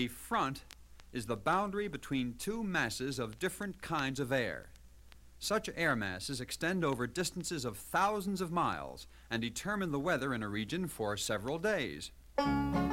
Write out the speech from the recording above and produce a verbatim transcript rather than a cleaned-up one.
A front is the boundary between two masses of different kinds of air. Such air masses extend over distances of thousands of miles and determine the weather in a region for several days.